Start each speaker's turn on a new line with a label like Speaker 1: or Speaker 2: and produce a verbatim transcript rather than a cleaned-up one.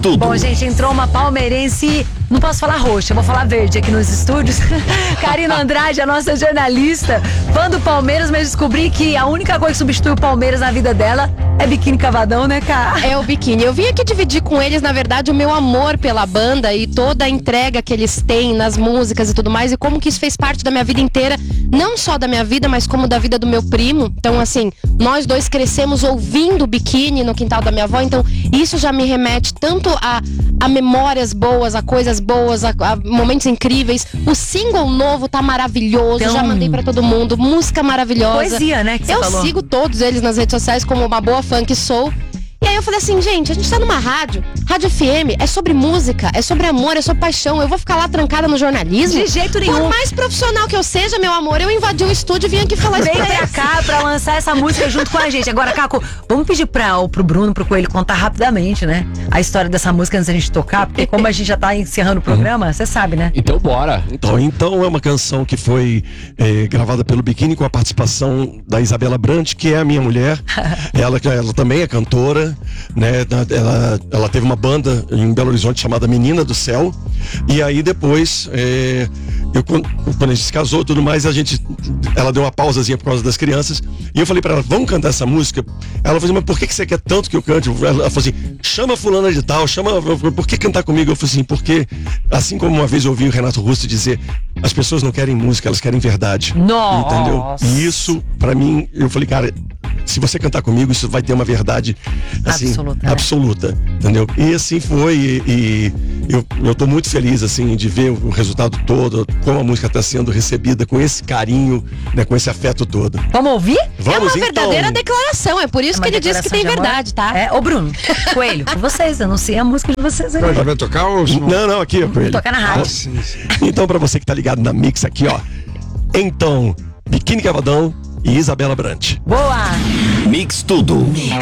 Speaker 1: Tudo.
Speaker 2: Bom, gente, entrou uma palmeirense, não posso falar roxa, eu vou falar verde aqui nos estúdios. Karina Andrade, a nossa jornalista, fã do Palmeiras, mas descobri que a única coisa que substitui o Palmeiras na vida dela é biquíni cavadão, né, cara?
Speaker 3: É o biquíni. Eu vim aqui dividir com eles, na verdade, o meu amor pela banda e toda a entrega que eles têm nas músicas e tudo mais, e como que isso fez parte da minha vida inteira, não só da minha vida, mas como da vida do meu primo. Então, assim, nós dois crescemos ouvindo Biquíni no quintal da minha avó, então isso já me remete tanto a, a memórias boas, a coisas boas, a, a momentos incríveis. O single novo tá maravilhoso,
Speaker 2: Então,
Speaker 3: já mandei pra todo mundo, música maravilhosa.
Speaker 2: Poesia, né, que você
Speaker 3: Eu
Speaker 2: falou.
Speaker 3: sigo todos eles nas redes sociais como uma boa fã que sou. E aí eu falei assim, gente, a gente tá numa rádio, rádio F M, é sobre música, é sobre amor, é sobre paixão. Eu vou ficar lá trancada no jornalismo?
Speaker 2: De jeito nenhum.
Speaker 3: Por mais profissional que eu seja, meu amor, eu invadi o estúdio e vim aqui falar isso
Speaker 2: Vem
Speaker 3: pra
Speaker 2: pra
Speaker 3: eles.
Speaker 2: cá pra lançar essa música junto com a gente. Agora, Caco, vamos pedir pra, pro Bruno, pro Coelho contar rapidamente, né? A história dessa música antes da gente tocar, porque como a gente já tá encerrando o programa, você sabe, né?
Speaker 1: Então bora.
Speaker 4: Então, então é uma canção que foi eh, gravada pelo Biquíni com a participação da Isabela Brandt, que é a minha mulher. ela, ela também é cantora, né? Ela, ela teve uma banda em Belo Horizonte chamada Menina do Céu. E aí depois, eh, eu, quando quando a gente se casou e tudo mais, a gente, ela deu uma pausazinha por causa das crianças. E eu falei pra ela, vamos cantar essa música? Ela falou assim, mas por que que você quer tanto que eu cante? Ela falou assim, chama fulana de tal, chama, por que cantar comigo? Eu falei assim, porque assim como uma vez eu ouvi o Renato Russo dizer, as pessoas não querem música, elas querem verdade.
Speaker 2: Nossa.
Speaker 4: Entendeu? E isso, pra mim, eu falei, cara, se você cantar comigo, isso vai ter uma verdade assim,
Speaker 2: Absoluta, né?
Speaker 4: absoluta, entendeu? E assim foi, e, e eu, eu tô muito feliz, assim, de ver o resultado todo, como a música tá sendo recebida com esse carinho, né, com esse afeto todo.
Speaker 2: Vamos ouvir?
Speaker 4: Vamos,
Speaker 3: É uma
Speaker 4: então.
Speaker 3: verdadeira declaração, é por isso
Speaker 2: É
Speaker 3: que
Speaker 2: uma
Speaker 3: ele disse que
Speaker 2: declaração
Speaker 3: tem
Speaker 2: de amor?
Speaker 3: verdade, tá?
Speaker 2: É, ô Bruno, Coelho, vocês, anunciem a música de vocês aí.
Speaker 5: Já vai tocar ou...
Speaker 4: Não, não, aqui, ó, com ele.
Speaker 2: Tocar na rádio.
Speaker 5: Ah, sim, sim.
Speaker 4: Então, pra você que tá ligado na Mix aqui, ó. Então, Biquíni Cavadão e Isabela Brandt.
Speaker 2: Boa!
Speaker 1: Mix Tudo.